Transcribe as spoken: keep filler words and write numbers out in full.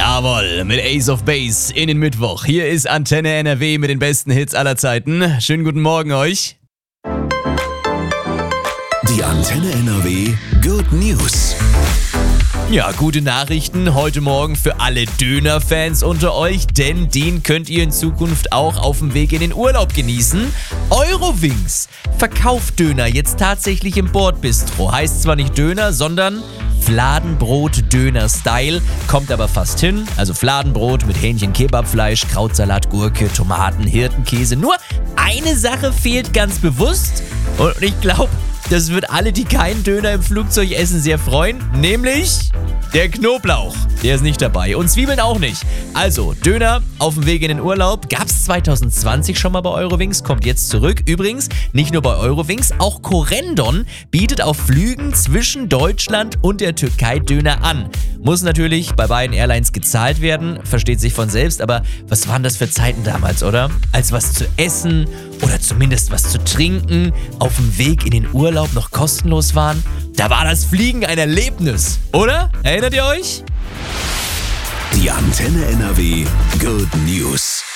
Jawohl, mit Ace of Base in den Mittwoch. Hier ist Antenne N R W mit den besten Hits aller Zeiten. Schönen guten Morgen euch. Die Antenne N R W Good News. Ja, gute Nachrichten heute Morgen für alle Döner-Fans unter euch, denn den könnt ihr in Zukunft auch auf dem Weg in den Urlaub genießen. Eurowings verkauft Döner jetzt tatsächlich im Bordbistro. Heißt zwar nicht Döner, sondern Fladenbrot-Döner-Style, kommt aber fast hin. Also Fladenbrot mit Hähnchen, Kebabfleisch, Krautsalat, Gurke, Tomaten, Hirtenkäse. Nur eine Sache fehlt ganz bewusst und ich glaube, das wird alle, die keinen Döner im Flugzeug essen, sehr freuen, nämlich der Knoblauch. Der ist nicht dabei und Zwiebeln auch nicht. Also, Döner auf dem Weg in den Urlaub. Gab's zwanzig zwanzig schon mal bei Eurowings, kommt jetzt zurück. Übrigens, nicht nur bei Eurowings, auch Corendon bietet auf Flügen zwischen Deutschland und der Türkei Döner an. Muss natürlich bei beiden Airlines gezahlt werden, versteht sich von selbst, aber was waren das für Zeiten damals, oder? Als was zu essen oder zumindest was zu trinken auf dem Weg in den Urlaub noch kostenlos waren. Da war das Fliegen ein Erlebnis, oder? Erinnert ihr euch? Die Antenne N R W Good News.